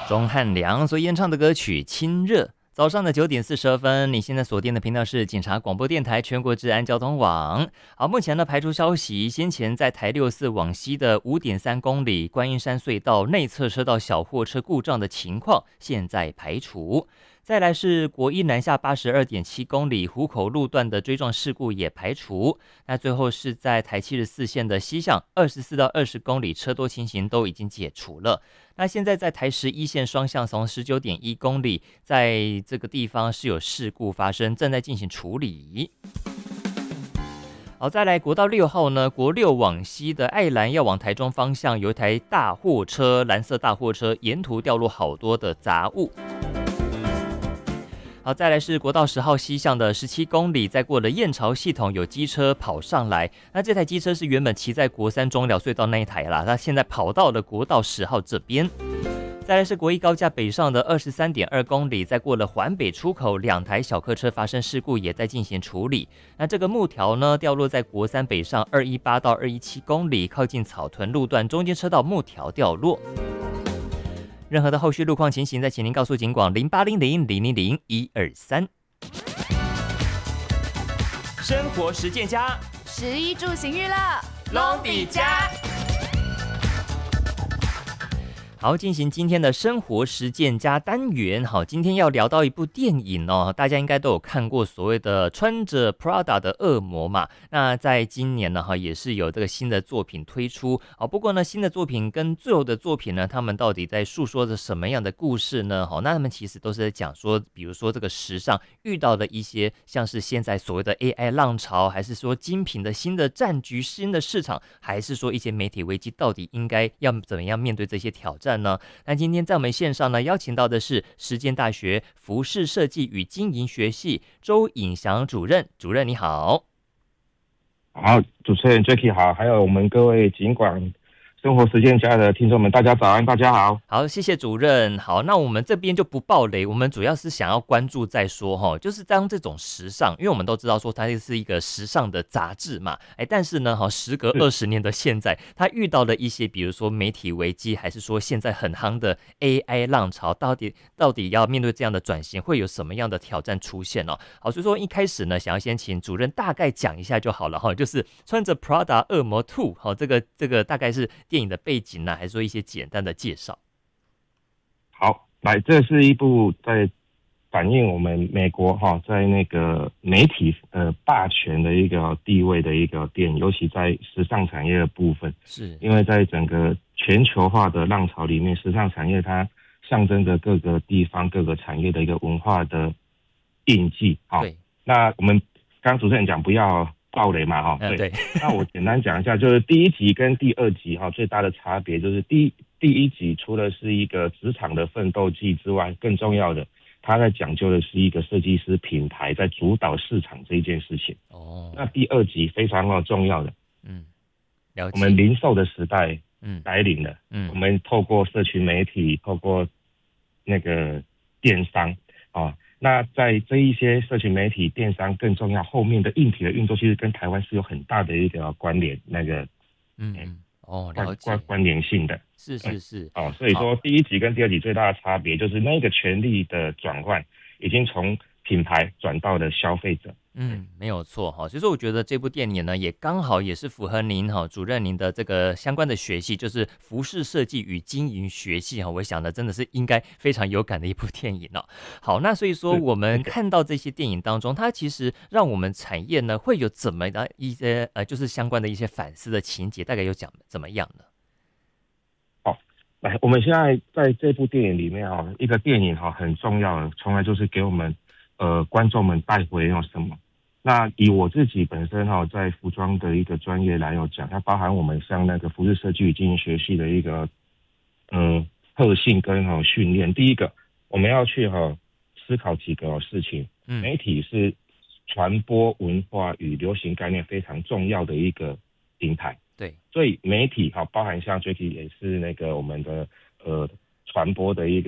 钟汉良所演唱的歌曲《亲热》。早上的9:42，你现在锁定的频道是警察广播电台全国治安交通网。好，目前呢排除消息，先前在台64往西的5.3公里观音山隧道内侧车道小货车故障的情况，现在排除。再来是国一南下82.7公里湖口路段的追撞事故也排除。那最后是在台74线的西向24到20公里车多情形都已经解除了。那现在在台11线双向从19.1公里，在这个地方是有事故发生，正在进行处理。好，再来国道6号呢，国6往西的爱兰要往台中方向，有一台大货车，蓝色大货车，沿途掉落好多的杂物。好，再来是国道10号西向的17公里，在过了燕巢系统有机车跑上来，那这台机车是原本骑在国3中寮隧道那一台啦，它现在跑到了国道10号这边。再来是国一高架北上的23.2公里，在过了环北出口，2台小客车发生事故，也在进行处理。那这个木条呢，掉落在国3北上218到217公里，靠近草屯路段，中间车道木条掉落。任何的后续路况情形，再请您告诉警广0800000123。生活实践家 ，11住行娱乐， 拢底家。好，进行今天的生活实践家单元。好，今天要聊到一部电影哦，大家应该都有看过所谓的穿着 Prada 的恶魔嘛。那在今年呢，也是有这个新的作品推出。好，不过呢，新的作品跟旧的作品呢，他们到底在诉说着什么样的故事呢？好，那他们其实都是在讲说，比如说这个时尚遇到的一些，像是现在所谓的 AI 浪潮，还是说精品的新的战局、新的市场，还是说一些媒体危机，到底应该要怎么样面对这些挑战？那今天在我们线上呢，邀请到的是实践大学服饰设计与经营学系周颖翔主任。主任你好。 好，主持人 Jacky 好，还有我们各位警广生活实践家的听众们，大家早安，大家好。 好，谢谢主任。好，那我们这边就不爆雷，我们主要是想要关注再说哈，就是当这种时尚，因为我们都知道说它是一个时尚的杂志嘛，但是呢，时隔20年的现在，它遇到了一些，比如说媒体危机，还是说现在很夯的 AI 浪潮，到底要面对这样的转型，会有什么样的挑战出现哦？好，所以说一开始呢，想要先请主任大概讲一下就好了哈，就是穿着 Prada 恶魔2，好，这个大概是电影的背景呢，还是说一些简单的介绍？ 好，来，这是一部在反映我们美国在那个媒体霸权的一个地位的一个电影，尤其在时尚产业的部分， 是因为在整个全球化的浪潮里面，时尚产业它象征着各个地方各个产业的一个文化的印记。好，那我们刚刚主持人讲不要爆雷嘛，对。那我简单讲一下，就是第1集跟第2集最大的差别就是第一集除了是一个职场的奋斗记之外，更重要的，它在讲究的是一个设计师品牌在主导市场这一件事情。哦，那第2集非常重要的，了解，我们零售的时代来临了，我们透过社群媒体，透过那个电商那在这一些社群媒体、电商更重要，后面的硬体的运作其实跟台湾是有很大的一个关联，那个了解， 关联性的， 是所以说第1集跟第2集最大的差别就是那个权力的转换已经从品牌转到了消费者。 没有错哈。所以说我觉得这部电影呢，也刚好也是符合您主任您的这个相关的学系，就是服饰设计与经营学系我想的真的是应该非常有感的一部电影哦。好，那所以说我们看到这些电影当中，它其实让我们产业呢会有怎么的一些就是相关的一些反思的情节，大概有讲怎么样呢？ 好，来，我们现在在这部电影里面一个电影很重要的，从来就是给我们观众们带回什么。那以我自己本身在服装的一个专业来讲，它包含我们像那个服饰设计与经营学系的一个特性跟训练。第一个，我们要去思考几个事情。媒体是传播文化与流行概念非常重要的一个平台。对，所以媒体包含像 Jacky 也是那个我们的传播的一